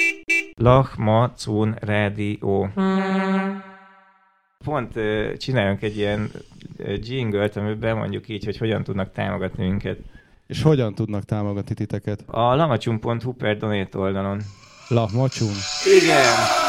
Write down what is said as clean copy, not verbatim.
Lachmacun rádió. Pont csináljunk egy ilyen jingle-t, amiben mondjuk így, hogy hogyan tudnak támogatni minket. És hogyan tudnak támogatni titeket? A lamacsun.hu/donate oldalon. Lachmacsun. Igen!